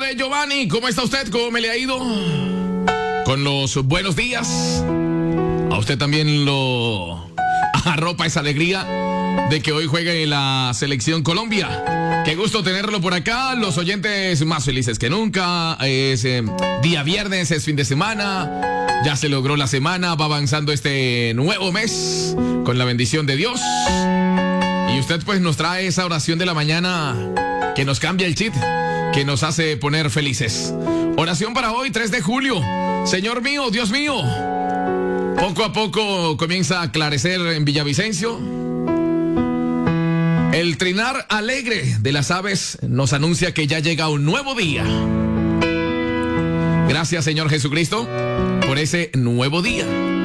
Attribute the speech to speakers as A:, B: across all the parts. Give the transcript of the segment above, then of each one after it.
A: Padre Giovanni, ¿cómo está usted? ¿Cómo me le ha ido? Con los buenos días. A usted también lo arropa esa alegría de que hoy juegue la selección Colombia. Qué gusto tenerlo por acá. Los oyentes más felices que nunca. Es día viernes, es fin de semana. Ya se logró la semana. Va avanzando este nuevo mes con la bendición de Dios. Y usted pues nos trae esa oración de la mañana que nos cambia el chip, que nos hace poner felices. Oración para hoy, 3 de julio. Señor mío, Dios mío. Poco a poco comienza a aclarecer en Villavicencio. El trinar alegre de las aves nos anuncia que ya llega un nuevo día. Gracias, Señor Jesucristo, por ese nuevo día.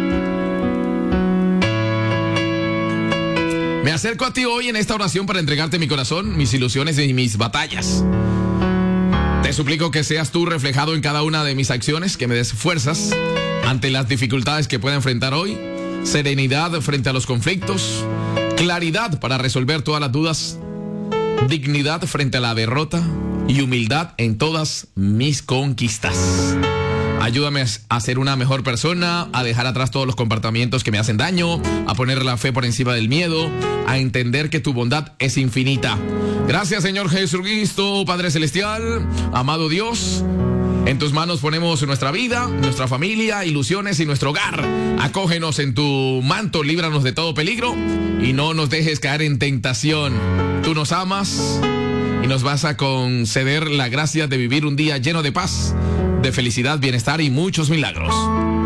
A: Me acerco a ti hoy en esta oración para entregarte mi corazón, mis ilusiones y mis batallas. Te suplico que seas tú reflejado en cada una de mis acciones, que me des fuerzas ante las dificultades que pueda enfrentar hoy, serenidad frente a los conflictos, claridad para resolver todas las dudas, dignidad frente a la derrota y humildad en todas mis conquistas. Ayúdame a ser una mejor persona, a dejar atrás todos los comportamientos que me hacen daño, a poner la fe por encima del miedo, a entender que tu bondad es infinita. Gracias, Señor Jesucristo, Padre Celestial, amado Dios. En tus manos ponemos nuestra vida, nuestra familia, ilusiones y nuestro hogar. Acógenos en tu manto, líbranos de todo peligro y no nos dejes caer en tentación. Tú nos amas y nos vas a conceder la gracia de vivir un día lleno de paz, de felicidad, bienestar y muchos milagros.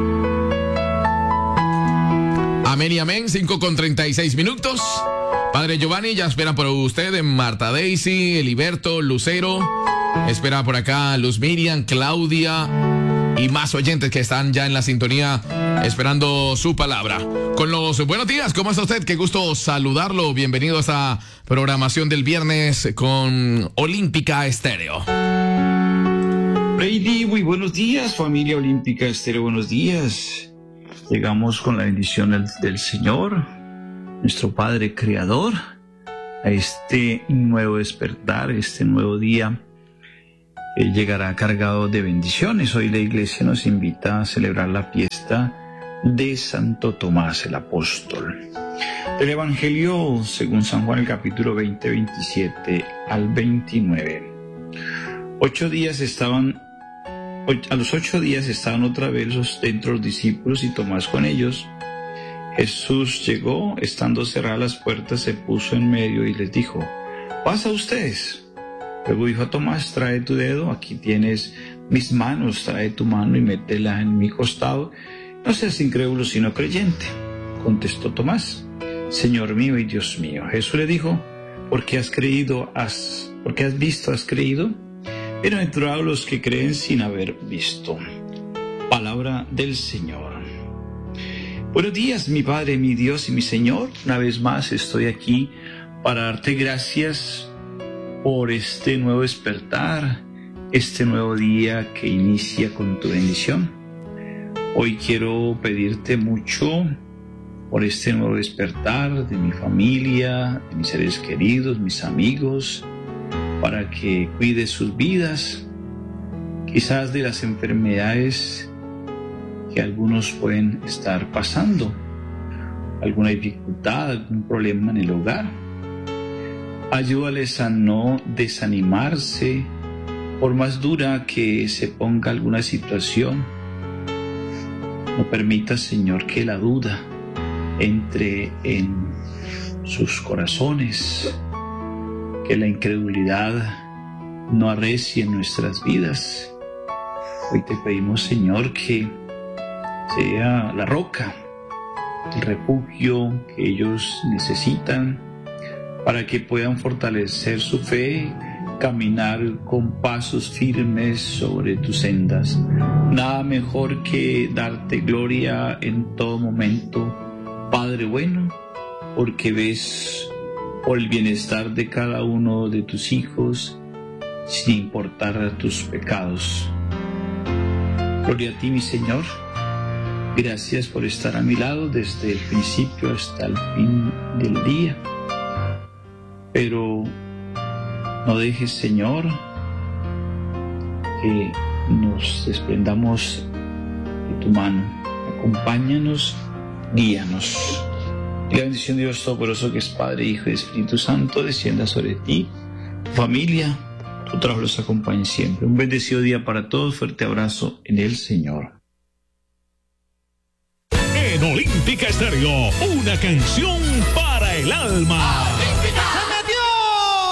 A: Amén y amén. 5:36. Padre Giovanni, ya esperan por usted Marta Daisy, Eliberto, Lucero. Espera por acá Luz Miriam, Claudia y más oyentes que están ya en la sintonía esperando su palabra. Con los buenos días, ¿cómo está usted? Qué gusto saludarlo. Bienvenido a esta programación del viernes con Olímpica Estéreo.
B: Brady, muy buenos días, familia Olímpica Estéreo, buenos días. Llegamos con la bendición del Señor, nuestro Padre Creador, a este nuevo despertar, este nuevo día. Llegará cargado de bendiciones. Hoy la iglesia nos invita a celebrar la fiesta de Santo Tomás el Apóstol. El Evangelio según San Juan, el capítulo 20, 27 al 29. A los 8 días estaban otra vez dentro los discípulos y Tomás con ellos. Jesús llegó, estando cerradas las puertas, se puso en medio y les dijo: «Pasa ustedes». Luego dijo a Tomás: «Trae tu dedo, aquí tienes mis manos, trae tu mano y métela en mi costado. No seas incrédulo sino creyente». Contestó Tomás: «Señor mío y Dios mío». Jesús le dijo: porque has visto, has creído. Bienaventurados los que creen sin haber visto. Palabra del Señor. Buenos días, mi Padre, mi Dios y mi Señor. Una vez más estoy aquí para darte gracias por este nuevo despertar, este nuevo día que inicia con tu bendición. Hoy quiero pedirte mucho por este nuevo despertar de mi familia, de mis seres queridos, mis amigos, para que cuides sus vidas, quizás de las enfermedades que algunos pueden estar pasando, alguna dificultad, algún problema en el hogar. Ayúdales a no desanimarse, por más dura que se ponga alguna situación. No permitas, Señor, que la duda entre en sus corazones, que la incredulidad no arrecie en nuestras vidas. Hoy te pedimos, Señor, que sea la roca, el refugio que ellos necesitan para que puedan fortalecer su fe, caminar con pasos firmes sobre tus sendas. Nada mejor que darte gloria en todo momento, Padre bueno, porque ves por el bienestar de cada uno de tus hijos, sin importar tus pecados. Gloria a ti, mi Señor. Gracias por estar a mi lado desde el principio hasta el fin del día. Pero no dejes, Señor, que nos desprendamos de tu mano. Acompáñanos, guíanos. Y la bendición de Dios Todopoderoso, que es Padre, Hijo y Espíritu Santo, descienda sobre ti, tu familia, tu trabajo los acompañe siempre. Un bendecido día para todos. Fuerte abrazo en el Señor.
C: En Olímpica Estéreo, una canción para el alma.